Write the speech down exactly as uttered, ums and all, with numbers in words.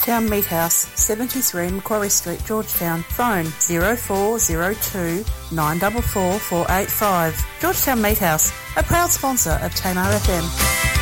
Georgetown Meat House, seventy-three Macquarie Street, Georgetown. Phone zero four zero two nine four four four eight five. Georgetown Meat House, a proud sponsor of Tamar F M.